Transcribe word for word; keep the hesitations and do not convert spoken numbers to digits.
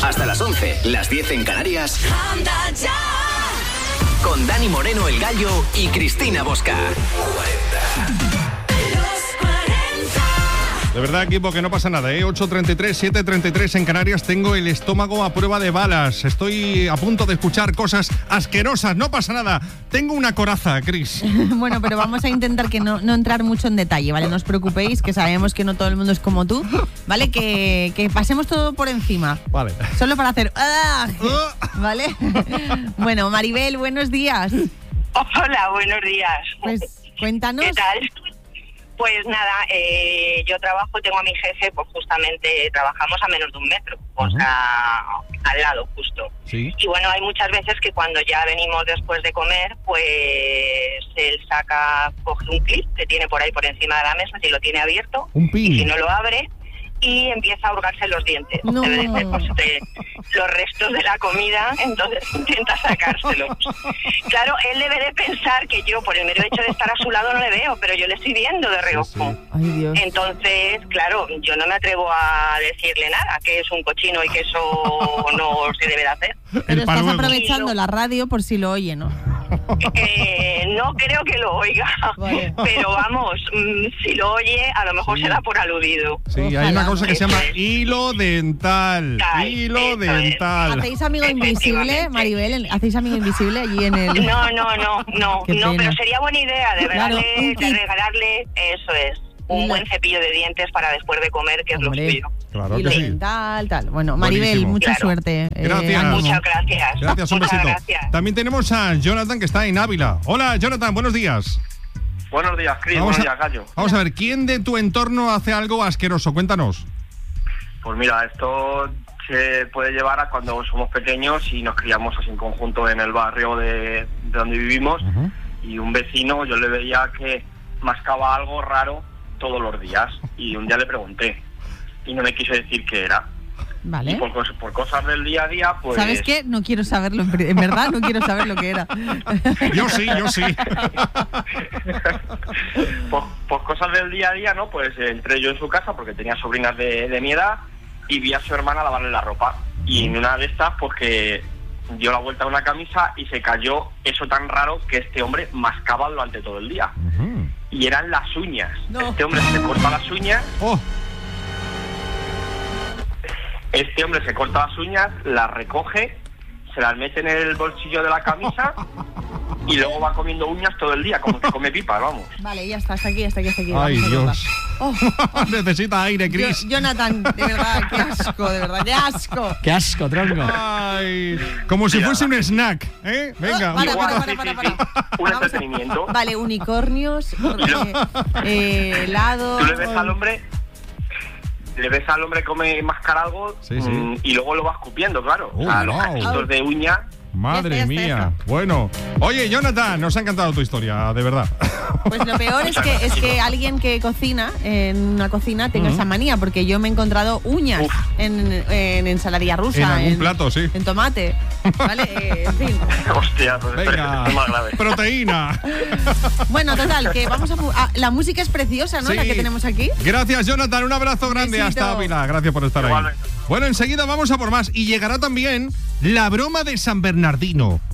Hasta las once, las diez en Canarias. Con Dani Moreno, el Gallo, y Cristina Bosca. De verdad, equipo, que no pasa nada, ¿eh? ocho treinta y tres, siete treinta y tres en Canarias. Tengo el estómago a prueba de balas. Estoy a punto de escuchar cosas asquerosas. No pasa nada. Tengo una coraza, Cris. Bueno, pero vamos a intentar que no, no entrar mucho en detalle, ¿vale? No os preocupéis, que sabemos que no todo el mundo es como tú, ¿vale? Que, que pasemos todo por encima. Vale. Solo para hacer... ¡Ah! ¿Vale? Bueno, Maribel, buenos días. Hola, buenos días. Pues cuéntanos. ¿Qué tal? Pues nada, eh, yo trabajo, tengo a mi jefe, pues justamente trabajamos a menos de un metro, o uh-huh. sea, al lado justo. ¿Sí? Y bueno, hay muchas veces que cuando ya venimos después de comer, pues él saca, coge un clip que tiene por ahí por encima de la mesa, si lo tiene abierto, un pin. Y si no lo abre, y empieza a hurgarse los dientes. No. Debe de ser, pues, de los restos de la comida, entonces intenta sacárselos. Claro, él debe de pensar que yo, por el mero hecho de estar a su lado, no le veo, pero yo le estoy viendo de reojo. Sí, sí. Ay, Dios. Entonces, claro, yo no me atrevo a decirle nada, que es un cochino y que eso no se debe de hacer. Pero estás panuego. aprovechando la radio por si lo oye, ¿no? Eh, no creo que lo oiga, vale. Pero vamos, mmm, si lo oye, a lo mejor sí. se da por aludido. Sí, Ojalá. hay una cosa que Eso se llama es. hilo dental. Tal, hilo eso dental. ¿Hacéis amigo invisible, Maribel? ¿Hacéis amigo invisible allí en el...? No, no, no, no, Qué no, pena. pero sería buena idea de Claro, regalarle, un de kit. regalarle, eso es, un Una- buen cepillo de dientes para después de comer, que Hombre. es lo suyo. Claro Hilo que sí. dental, tal. Bueno, Maribel, Buenísimo. mucha Claro. suerte. Eh, Gracias. ánimo. Muchas gracias. Gracias, un Muchas besito. gracias. También tenemos a Jonathan, que está en Ávila. Hola, Jonathan, buenos días. Buenos días, Cris. Vamos Buenos a- días, Gallo. Vamos a ver, ¿quién de tu entorno hace algo asqueroso? Cuéntanos. Pues mira, esto se puede llevar a cuando somos pequeños y nos criamos así en conjunto en el barrio de, de donde vivimos. Uh-huh. Y un vecino, yo le veía que mascaba algo raro todos los días. Y un día le pregunté. Y no me quiso decir qué era. Y Vale. por, cos- por cosas del día a día, pues... ¿Sabes qué? No quiero saberlo, en pri- en verdad no quiero saber lo que era. Yo sí, yo sí. por, por cosas del día a día, ¿no? Pues eh, entré yo en su casa porque tenía sobrinas de, de mi edad y vi a su hermana lavarle la ropa. Y en una de estas, pues que dio la vuelta a una camisa y se cayó eso tan raro que este hombre mascaba durante todo el día. Uh-huh. Y eran las uñas. No. Este hombre se corta las uñas, Oh, este hombre se corta las uñas, las recoge, se las mete en el bolsillo de la camisa y luego va comiendo uñas todo el día, como que come pipas, vamos. Vale, ya está, hasta aquí, hasta aquí, hasta aquí. ay, Vamos a Dios. cortar. Oh, Necesita aire, Cris. Yo- Jonathan, de verdad, qué asco, de verdad, qué asco. ¡Qué asco, tronco! Ay, como si Mira. fuese un snack, ¿eh? Venga. Oh, para, Igual, para, sí, para, sí, para, sí. para. Un Vamos a- entretenimiento. Vale, unicornios, eh, eh, helado. Tú le ves al hombre, le ves al hombre come mascar algo Sí, sí. mm, y luego lo va escupiendo, claro. Oh, o sea, los wow. cachitos de uña. Madre Ya está, ya mía. está, Bueno, oye, Jonathan, nos ha encantado tu historia, de verdad. Pues lo peor es que, es que alguien que cocina en una cocina tenga Ujú. esa manía, porque yo me he encontrado uñas Uf. en, en ensaladilla rusa, En algún plato, sí. en tomate, ¿vale? Eh, en fin. Hostia, pues esto Venga, es más grave. proteína. Bueno, total, que vamos a... fu- ah, la música es preciosa, ¿no? Sí. La que tenemos aquí. Gracias, Jonathan. Un abrazo grande Besito. hasta Ávila. Gracias por estar ahí. Igualmente. Bueno, enseguida vamos a por más. Y llegará también la broma de San Bernardino.